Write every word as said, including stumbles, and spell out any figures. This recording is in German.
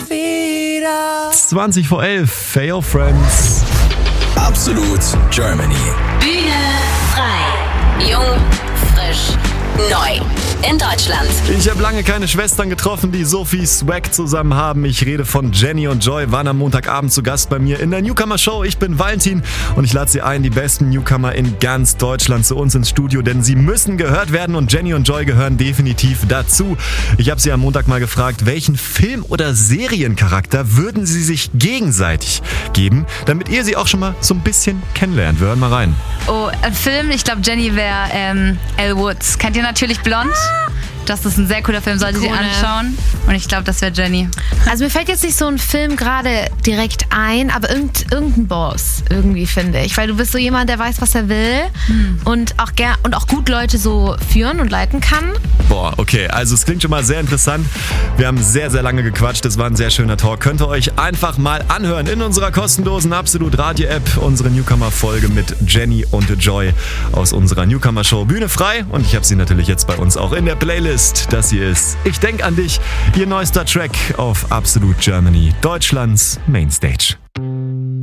wieder. zwanzig vor elf, Fail Friends. Absolut Germany. Bühne frei. Jung, frisch, neu. In Deutschland. Ich habe lange keine Schwestern getroffen, die so viel Swag zusammen haben. Ich rede von Jenny und Joy, waren am Montagabend zu Gast bei mir in der Newcomer Show. Ich bin Valentin und ich lade sie ein, die besten Newcomer in ganz Deutschland zu uns ins Studio, denn sie müssen gehört werden und Jenny und Joy gehören definitiv dazu. Ich habe sie am Montag mal gefragt, welchen Film- oder Seriencharakter würden sie sich gegenseitig geben, damit ihr sie auch schon mal so ein bisschen kennenlernt. Wir hören mal rein. Oh, ein Film, ich glaube Jenny wäre ähm, Elle Woods. Kennt ihr natürlich Blond? Das ist ein sehr cooler Film, solltet ihr Cool, ne? anschauen. Und ich glaube, das wäre Jenny. Also mir fällt jetzt nicht so ein Film gerade direkt ein, aber irgend, irgendein Boss irgendwie, finde ich. Weil du bist so jemand, der weiß, was er will hm. und, auch ger- und auch gut Leute so führen und leiten kann. Boah, okay, also es klingt schon mal sehr interessant. Wir haben sehr, sehr lange gequatscht, das war ein sehr schöner Talk. Könnt ihr euch einfach mal anhören in unserer kostenlosen Absolut-Radio-App, unsere Newcomer-Folge mit Jenny und Joy aus unserer Newcomer-Show Bühne frei. Und ich habe sie natürlich jetzt bei uns auch in der Playlist. Das hier ist Ich denk an dich, ihr neuester Track auf Absolut Germany, Deutschlands Mainstage.